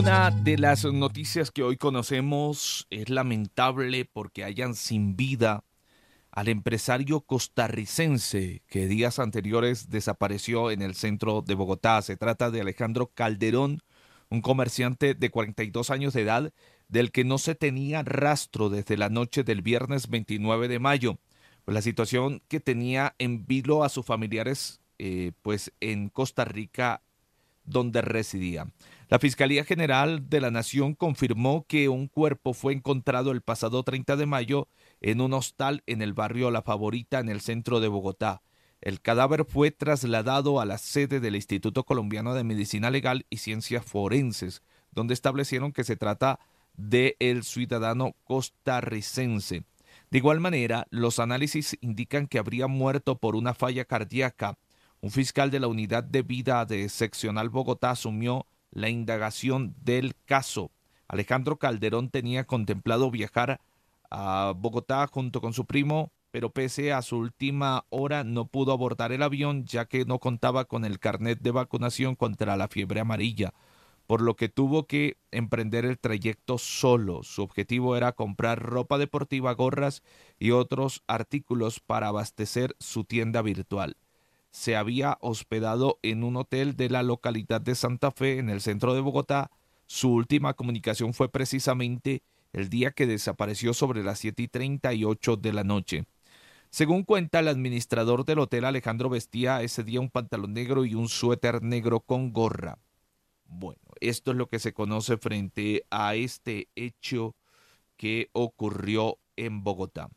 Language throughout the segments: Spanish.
Una de las noticias que hoy conocemos es lamentable porque hayan sin vida al empresario costarricense que días anteriores desapareció en el centro de Bogotá. Se trata de Alejandro Calderón, un comerciante de 42 años de edad del que no se tenía rastro desde la noche del viernes 29 de mayo. Pues la situación que tenía en vilo a sus familiares pues en Costa Rica donde residía. La Fiscalía General de la Nación confirmó que un cuerpo fue encontrado el pasado 30 de mayo en un hostal en el barrio La Favorita, en el centro de Bogotá. El cadáver fue trasladado a la sede del Instituto Colombiano de Medicina Legal y Ciencias Forenses, donde establecieron que se trata de el ciudadano costarricense. De igual manera, los análisis indican que habría muerto por una falla cardíaca. Un fiscal de la Unidad de Vida de Seccional Bogotá asumió la indagación del caso. Alejandro Calderón tenía contemplado viajar a Bogotá junto con su primo, pero pese a su última hora no pudo abordar el avión ya que no contaba con el carnet de vacunación contra la fiebre amarilla, por lo que tuvo que emprender el trayecto solo. Su objetivo era comprar ropa deportiva, gorras y otros artículos para abastecer su tienda virtual. Se había hospedado en un hotel de la localidad de Santa Fe, en el centro de Bogotá. Su última comunicación fue precisamente el día que desapareció sobre las 7:38 de la noche. Según cuenta el administrador del hotel, Alejandro vestía ese día un pantalón negro y un suéter negro con gorra. Bueno, esto es lo que se conoce frente a este hecho que ocurrió en Bogotá.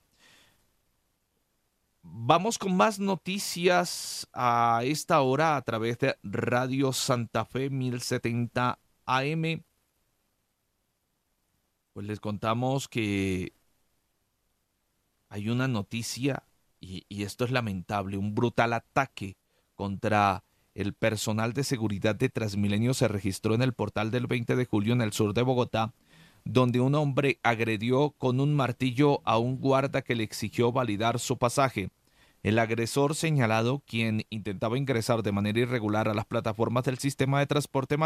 Vamos con más noticias a esta hora a través de Radio Santa Fe 1070 AM. Pues les contamos que hay una noticia y esto es lamentable. Un brutal ataque contra el personal de seguridad de Transmilenio se registró en el portal del 20 de julio en el sur de Bogotá, donde un hombre agredió con un martillo a un guarda que le exigió validar su pasaje. El agresor señalado, quien intentaba ingresar de manera irregular a las plataformas del sistema de transporte